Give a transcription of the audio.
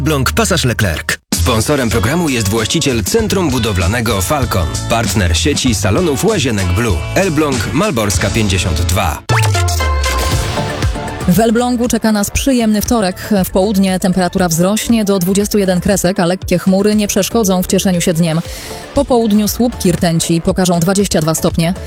Elbląg Pasaż Leclerc. Sponsorem programu jest właściciel Centrum Budowlanego Falcon. Partner sieci salonów Łazienek Blue. Elbląg Malborska 52. W Elblągu czeka nas przyjemny wtorek. W południe temperatura wzrośnie do 21 kresek, a lekkie chmury nie przeszkodzą w cieszeniu się dniem. Po południu słupki rtęci pokażą 22 stopnie.